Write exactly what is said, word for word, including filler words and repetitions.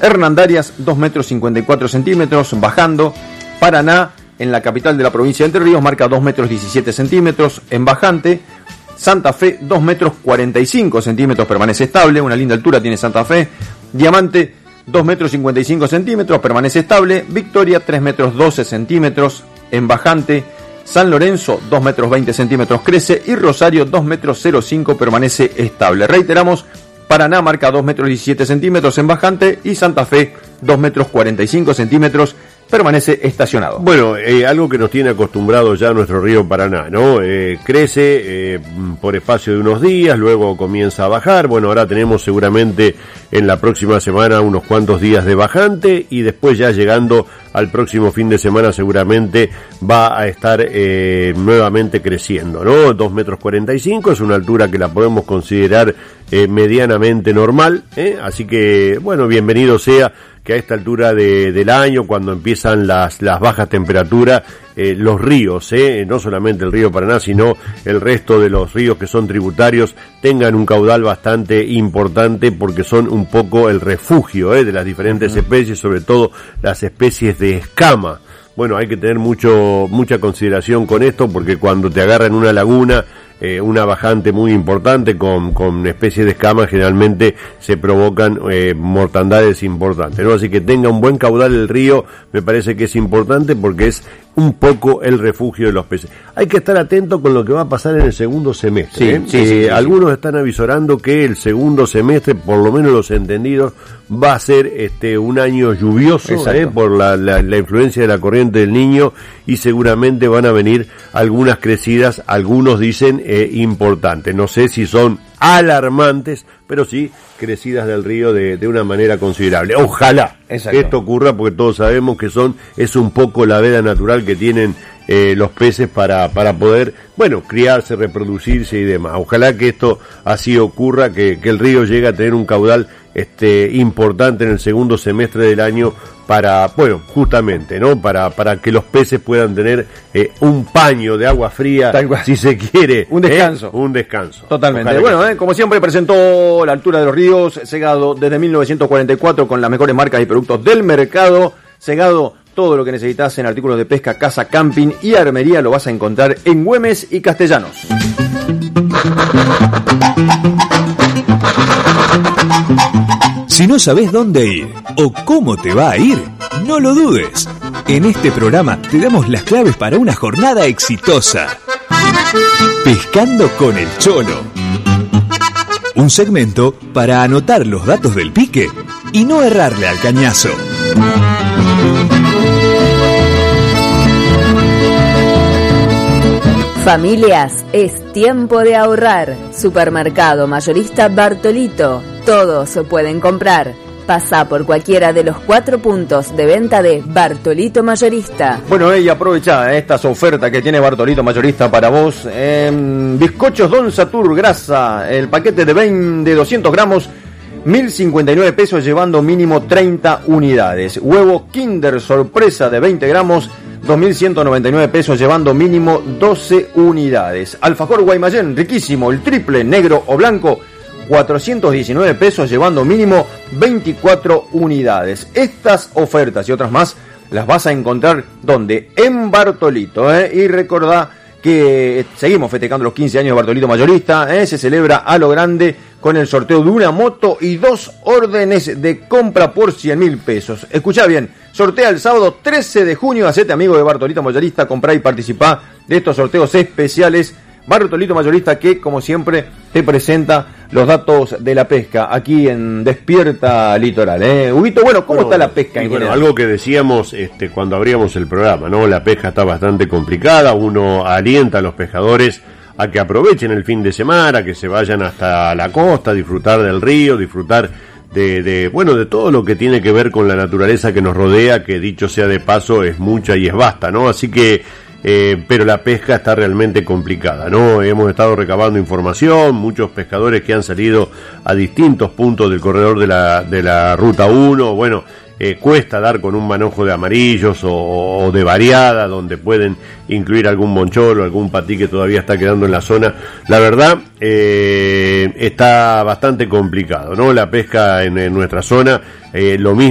Hernandarias, dos metros cincuenta y cuatro centímetros, bajando. Paraná, en la capital de la provincia de Entre Ríos, marca dos metros diecisiete centímetros, en bajante. Santa Fe, dos metros cuarenta y cinco centímetros, permanece estable, una linda altura tiene Santa Fe. Diamante, dos metros cincuenta y cinco centímetros, permanece estable. Victoria, tres metros doce centímetros, en bajante. San Lorenzo, dos metros veinte centímetros, crece. Y Rosario, dos metros cero cinco, permanece estable. Reiteramos, Paraná marca dos metros diecisiete centímetros en bajante. Y Santa Fe, dos metros cuarenta y cinco centímetros, permanece estacionado. Bueno, eh, algo que nos tiene acostumbrado ya nuestro río Paraná, ¿no? Eh, crece eh, por espacio de unos días, luego comienza a bajar. Bueno, ahora tenemos seguramente en la próxima semana unos cuantos días de bajante y después ya llegando al próximo fin de semana seguramente va a estar eh, nuevamente creciendo, ¿no? dos metros cuarenta y cinco es una altura que la podemos considerar eh, medianamente normal, ¿eh? Así que, bueno, bienvenido sea que a esta altura de, del año, cuando empiezan las, las bajas temperaturas, eh, los ríos, eh, no solamente el río Paraná, sino el resto de los ríos que son tributarios, tengan un caudal bastante importante porque son un poco el refugio eh, de las diferentes uh-huh. especies, sobre todo las especies de escama. Bueno, hay que tener mucho mucha consideración con esto porque cuando te agarra en una laguna eh, una bajante muy importante con, con especies de escamas, generalmente se provocan eh, mortandades importantes, ¿no? Así que tenga un buen caudal el río, me parece que es importante porque es un poco el refugio de los peces. Hay que estar atento con lo que va a pasar en el segundo semestre. Sí, ¿eh? sí, eh, sí, sí, algunos sí. están avisorando que el segundo semestre, por lo menos los entendidos, va a ser este un año lluvioso ¿eh? por la, la, la influencia de la corriente del Niño y seguramente van a venir algunas crecidas, algunos dicen eh, importantes. No sé si son alarmantes, pero sí crecidas del río de, de una manera considerable. Ojalá Exacto. esto ocurra porque todos sabemos que son es un poco la veda natural que tienen eh, los peces para para poder, bueno, criarse, reproducirse y demás. Ojalá que esto así ocurra, que, que el río llegue a tener un caudal este importante en el segundo semestre del año para, bueno, justamente, ¿no? Para para que los peces puedan tener eh, un paño de agua fría, si se quiere. Un descanso. ¿eh? Un descanso. Totalmente. Ojalá bueno, eh, como siempre presentó la altura de los ríos, Segado desde mil novecientos cuarenta y cuatro con las mejores marcas y productos del mercado. Segado, todo lo que necesitas en artículos de pesca, casa, camping y armería lo vas a encontrar en Güemes y Castellanos. Si no sabes dónde ir o cómo te va a ir, no lo dudes. En este programa te damos las claves para una jornada exitosa. Pescando con el Cholo. Un segmento para anotar los datos del pique y no errarle al cañazo. Familias, es tiempo de ahorrar. Supermercado mayorista Bartolito. Todos pueden comprar. Pasa por cualquiera de los cuatro puntos de venta de Bartolito Mayorista. Bueno, y aprovecha estas ofertas que tiene Bartolito Mayorista para vos. Eh, bizcochos Don Satur grasa, el paquete de veinte de doscientos gramos, mil cincuenta y nueve pesos, llevando mínimo treinta unidades. Huevo Kinder Sorpresa de veinte gramos, dos mil ciento noventa y nueve pesos, llevando mínimo doce unidades. Alfajor Guaymallén, riquísimo, el triple, negro o blanco, cuatrocientos diecinueve pesos, llevando mínimo veinticuatro unidades. Estas ofertas y otras más las vas a encontrar ¿dónde? En Bartolito, ¿eh? Y recordá que seguimos festejando los quince años de Bartolito Mayorista, ¿eh? Se celebra a lo grande con el sorteo de una moto y dos órdenes de compra por cien mil pesos. Escuchá bien, sortea el sábado trece de junio, hacete amigo de Bartolito Mayorista, comprá y participá de estos sorteos especiales. Bartolito Mayorista, que como siempre te presenta los datos de la pesca aquí en Despierta Litoral, ¿eh? Huguito, bueno, ¿cómo bueno, está la pesca en bueno, general? Algo que decíamos este, cuando abríamos el programa, ¿no? La pesca está bastante complicada, uno alienta a los pescadores a que aprovechen el fin de semana, que se vayan hasta la costa, disfrutar del río, disfrutar de, de, bueno, de todo lo que tiene que ver con la naturaleza que nos rodea, que dicho sea de paso es mucha y es vasta, ¿no? Así que Eh, pero la pesca está realmente complicada, ¿no? Hemos estado recabando información, muchos pescadores que han salido a distintos puntos del corredor de la, de la Ruta uno, bueno, eh, cuesta dar con un manojo de amarillos o, o de variada, donde pueden incluir algún moncholo, algún patí que todavía está quedando en la zona. La verdad, eh, está bastante complicado, ¿no? La pesca en, en nuestra zona, eh, lo mismo